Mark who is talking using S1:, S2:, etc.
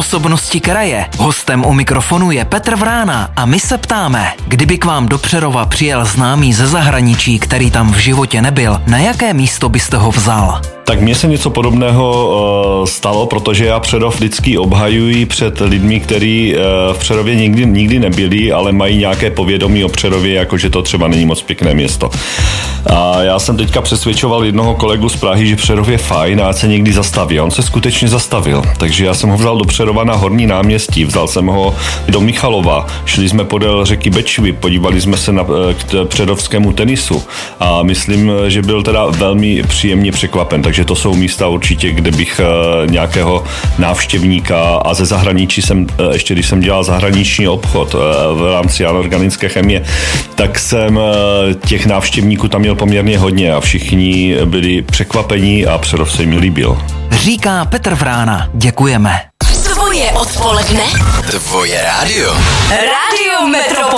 S1: osobnosti kraje. Hostem u mikrofonu je Petr Vrána a my se ptáme, kdyby k vám do Přerova přijel známý ze zahraničí, který tam v životě nebyl, na jaké místo byste ho vzal?
S2: Tak mně se něco podobného stalo, protože já Přerov vždycky obhajuji před lidmi, kteří v Přerově nikdy nebyli, ale mají nějaké povědomí o Přerově, jakože to třeba není moc pěkné město. A já jsem teďka přesvědčoval jednoho kolegu z Prahy, že Přerov je fajn a ať se někdy zastaví. A on se skutečně zastavil. Takže já jsem ho vzal do Přerova na Horní náměstí, vzal jsem ho do Michalova, šli jsme podél řeky Bečvy, podívali jsme se k přerovskému tenisu a myslím, že byl teda velmi příjemně překvapen. Takže to jsou místa určitě, kde bych nějakého návštěvníka a ze zahraničí jsem, ještě když jsem dělal zahraniční obchod v rámci anorganické chemie, tak jsem těch návštěvníků tam měl poměrně hodně a všichni byli překvapení a Přerov se jim líbil.
S1: Říká Petr Vrána. Děkujeme.
S3: Tvoje odpoledne.
S4: Tvoje rádio.
S3: Rádio Metropol.